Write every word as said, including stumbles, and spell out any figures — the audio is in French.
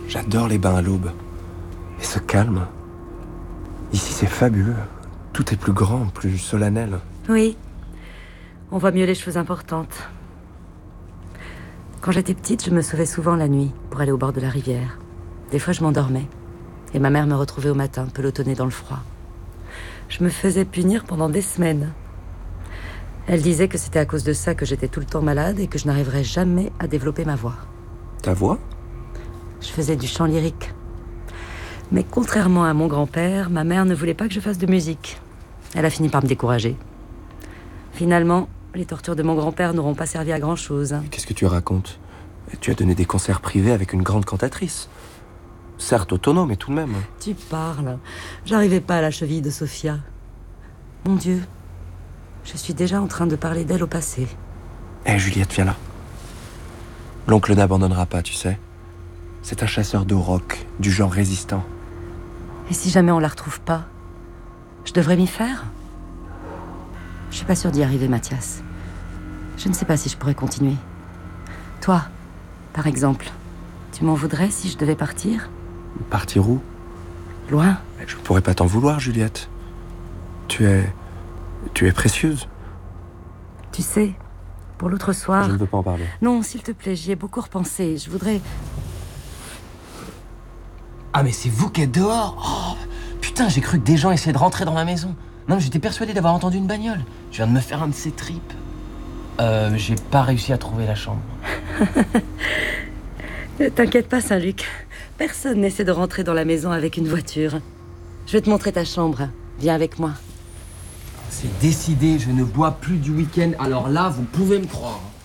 J'adore les bains à l'aube. Et ce calme. Ici, c'est fabuleux. Tout est plus grand, plus solennel. Oui. On voit mieux les choses importantes. Quand j'étais petite, je me sauvais souvent la nuit pour aller au bord de la rivière. Des fois, je m'endormais. Et ma mère me retrouvait au matin, pelotonnée dans le froid. Je me faisais punir pendant des semaines. Elle disait que c'était à cause de ça que j'étais tout le temps malade et que je n'arriverais jamais à développer ma voix. Ta voix ? Je faisais du chant lyrique. Mais contrairement à mon grand-père, ma mère ne voulait pas que je fasse de musique. Elle a fini par me décourager. Finalement, les tortures de mon grand-père n'auront pas servi à grand-chose. Qu'est-ce que tu racontes ? Tu as donné des concerts privés avec une grande cantatrice. Certes autonome, mais tout de même. Tu parles. J'arrivais pas à la cheville de Sophia. Mon Dieu, je suis déjà en train de parler d'elle au passé. Hé, hey, Juliette, viens là. L'oncle n'abandonnera pas, tu sais. C'est un chasseur de rock, du genre résistant. Et si jamais on la retrouve pas, je devrais m'y faire ? Je suis pas sûre d'y arriver, Mathias. Je ne sais pas si je pourrais continuer. Toi, par exemple, tu m'en voudrais si je devais partir ? Partir où ? Loin. Je ne pourrais pas t'en vouloir, Juliette. Tu es... Tu es précieuse. Tu sais, pour l'autre soir... Je ne veux pas en parler. Non, s'il te plaît, j'y ai beaucoup repensé. Je voudrais... Ah mais c'est vous qui êtes dehors. Oh, putain, j'ai cru que des gens essayaient de rentrer dans la maison. Non, j'étais persuadé d'avoir entendu une bagnole. Je viens de me faire un de ces tripes. Euh, j'ai pas réussi à trouver la chambre. Ne t'inquiète pas, Saint-Luc. Personne n'essaie de rentrer dans la maison avec une voiture. Je vais te montrer ta chambre. Viens avec moi. C'est décidé, je ne bois plus du week-end. Alors là, vous pouvez me croire.